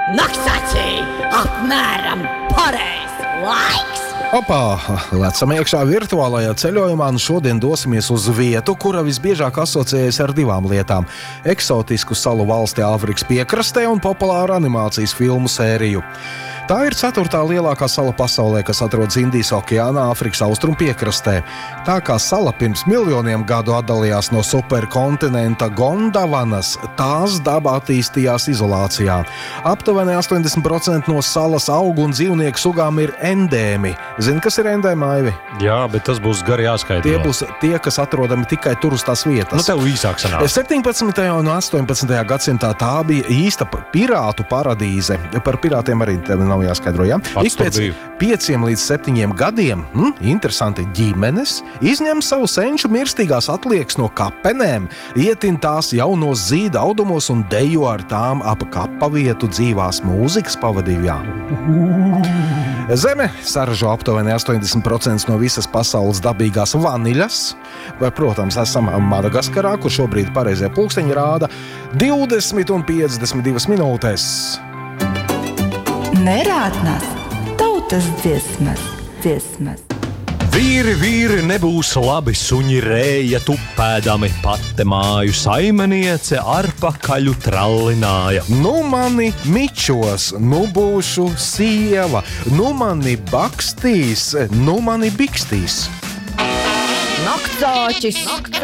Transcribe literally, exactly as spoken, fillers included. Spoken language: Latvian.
Naksacī apmēram pareiz laiks. Opā, lecam iekšā virtuālajā ceļojumā un šodien dosimies uz vietu, kura visbiežāk asociējas ar divām lietām – eksotisku salu valsti Āfrikas piekrastē un populāru animācijas filmu sēriju. Tā ir ceturtā lielākā sala pasaulē, kas atrodas Indijas okeānā, Āfrikas austrumu piekrastē. Tā kā sala pirms miljoniem gadu atdalījās no superkontinenta Gondavanas, tās daba attīstījās izolācijā. Aptuveni astoņdesmit procenti no salas augu un dzīvnieku sugām ir endēmi. Zini, kas ir endēmi, Aivi? Jā, bet tas būs gari jāskaidro. Tie būs tie, kas atrodami tikai tur uz tās vietas. Nu, tev īsāk sanāk. septiņpadsmitajā un astoņpadsmitajā gadsimtā tā bija īsta pirātu paradīze. Par pirātiem arī tev nav jāskaidro, ja? Ik pēc pieciem līdz septiņiem gadiem, hm, interesanti, ģimenes izņem savu senču mirstīgās atliekas no kapenēm, ietin tās jaunos zīda audumos un dejo ar tām ap kapa vietu dzīvās mūzikas pavadījumā. Zeme saražo aptuveni astoņdesmit procenti no visas pasaules dabīgās vaniļas. Vai, protams, esam Madagaskarā, kur šobrīd pareizie pulksteņi rāda divdesmit un piecdesmit divas minūtes. Nerātnās tautas dziesmas, dziesmas. Vīri, vīri, nebūs labi, suņi rēja, tupēdami pate māju, saimeniece arpakaļu trallināja. Nu mani mičos, nu būšu sieva, nu mani bakstīs, nu mani bikstīs. Naktsāķis,